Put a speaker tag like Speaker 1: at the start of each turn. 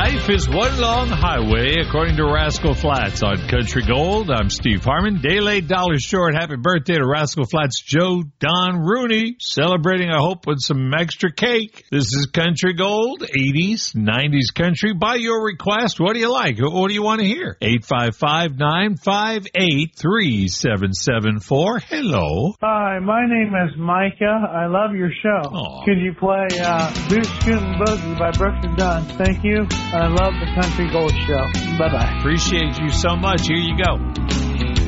Speaker 1: Life is one long highway, according to Rascal Flatts on Country Gold. I'm Steve Harmon. Day late, dollar short. Happy birthday to Rascal Flatts Joe Don Rooney. Celebrating, I hope, with some extra cake. This is Country Gold, 80s, 90s country. By your request, what do you like? What do you want to hear? 855-958-3774. Hello.
Speaker 2: Hi, my name is Micah. I love your show.
Speaker 1: Aw.
Speaker 2: Could you play Boot Scoot and Boogie by Brooks and Dunn? Thank you. I love the Country Gold Show. Bye-bye.
Speaker 1: Appreciate you so much. Here you go.